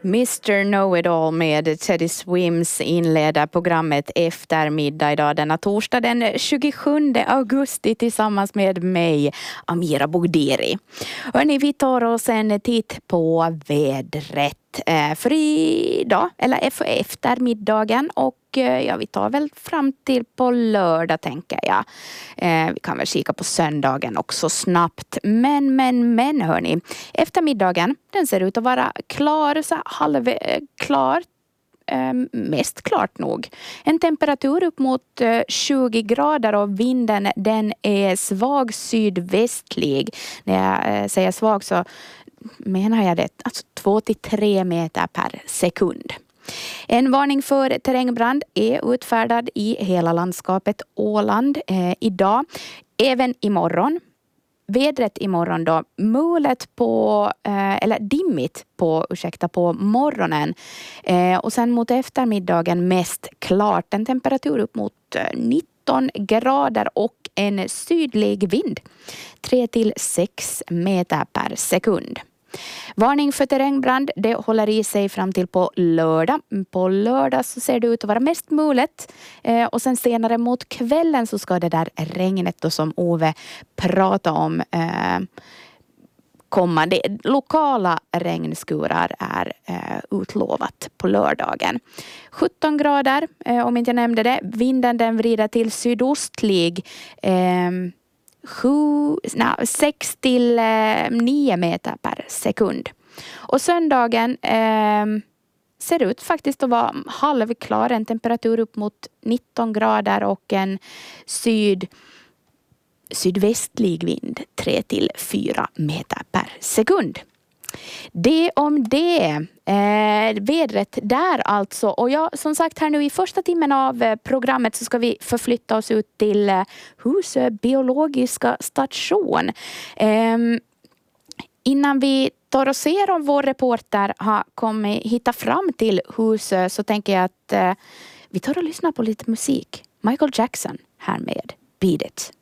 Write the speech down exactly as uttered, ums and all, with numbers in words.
mister Know-It-All med Teddy Swims inleder programmet Eftermiddag idag denna torsdag den tjugosjunde augusti tillsammans med mig, Amira Bogdiri. Hörrni, vi tar oss en titt på vädret för idag, eller för eftermiddagen, och ja, vi tar väl fram till på lördag tänker jag. Eh, vi kan väl kika på söndagen också snabbt. Men, men, men hörni. Eftermiddagen, den ser ut att vara klar, så halv klar. Eh, mest klart nog. En temperatur upp mot eh, tjugo grader och vinden den är svag sydvästlig. När jag eh, säger svag så menar jag det. Alltså två till tre meter per sekund. En varning för terrängbrand är utfärdad i hela landskapet Åland eh, idag. Även imorgon. Vädret imorgon då. Mulet på, eh, eller dimmigt på, ursäkta, på morgonen. Eh, och sen mot eftermiddagen mest klart. En temperatur upp mot eh, nitton grader och en sydlig vind. tre till sex meter per sekund. Varning för terrängbrand, det håller i sig fram till på lördag. På lördag så ser det ut att vara mest mulet. Eh, och sen senare mot kvällen så ska det där regnet då som Ove pratade om eh, komma. Det, lokala regnskurar är eh, utlovat på lördagen. sjutton grader, eh, om inte jag nämnde det. Vinden den vrider till sydostlig. Eh, Sju, nej, sex till nio meter per sekund. Och söndagen eh, ser ut faktiskt att vara halvklar. En temperatur upp mot nitton grader och en syd, sydvästlig vind tre till fyra meter per sekund. Det om det. Eh, vädret där alltså. Och ja, som sagt här nu i första timmen av eh, programmet så ska vi förflytta oss ut till eh, Husö biologiska station. Eh, innan vi tar och ser om vår reporter har kommit hitta fram till Husö så tänker jag att eh, vi tar och lyssnar på lite musik. Michael Jackson här med Beat It.